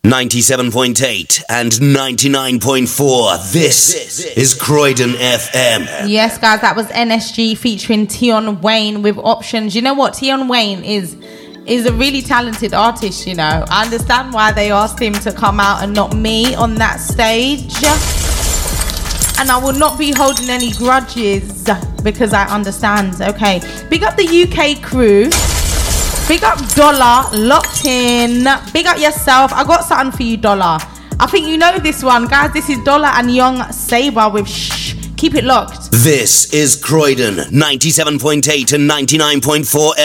97.8 and 99.4. This is Croydon FM. Yes, guys, that was NSG featuring Tion Wayne with Options. You know what? Tion Wayne is a really talented artist, you know. I understand why they asked him to come out and not me on that stage. And I will not be holding any grudges because I understand. Okay. Big up the UK crew. Big up Dollar, locked in. Big up yourself. I got something for you, Dollar. I think you know this one, guys. This is Dollar and Young Saber with Shh. Keep it locked. This is Croydon, 97.8 and 99.4